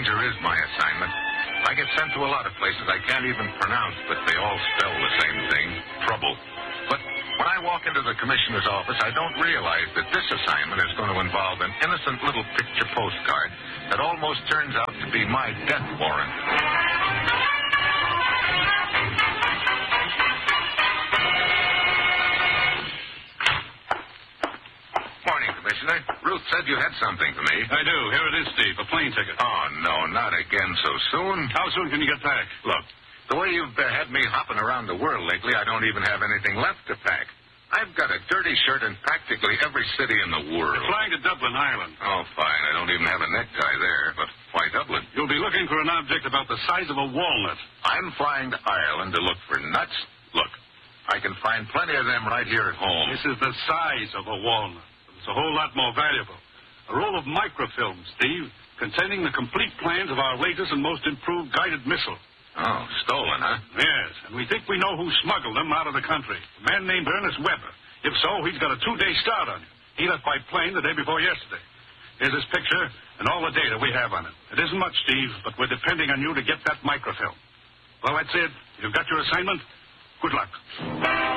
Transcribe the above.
Danger is my assignment. I get sent to a lot of places I can't even pronounce, but they all spell the same thing, trouble. But when I walk into the commissioner's office, I don't realize that this assignment is going to involve an innocent little picture postcard that almost turns out to be my death warrant. Morning, Commissioner. Ruth said you had something for me. I do. Here it is, Steve. A plane ticket. Oh, no, not again so soon. How soon can you get back? Look, the way you've had me hopping around the world lately, I don't even have anything left to pack. I've got a dirty shirt in practically every city in the world. You're flying to Dublin, Ireland. Oh, fine. I don't even have a necktie there, but why Dublin? You'll be looking for an object about the size of a walnut. I'm flying to Ireland to look for nuts. Look, I can find plenty of them right here at home. This is the size of a walnut. It's a whole lot more valuable. A roll of microfilm, Steve, containing the complete plans of our latest and most improved guided missile. Oh, stolen, huh? Yes, and we think we know who smuggled them out of the country. A man named Ernest Weber. If so, he's got a 2-day start on you. He left by plane the day before yesterday. Here's his picture and all the data we have on it. It isn't much, Steve, but we're depending on you to get that microfilm. Well, that's it. You've got your assignment. Good luck.